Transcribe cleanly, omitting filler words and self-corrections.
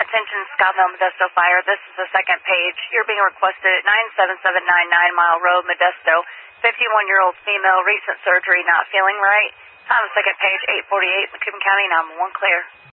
Attention Scottsdale Modesto Fire. This is the second page. You're being requested at 97799 Mile Road, Modesto. 51-year-old female, recent surgery, not feeling right. On the second page, 848, Macomb County, 911 clear.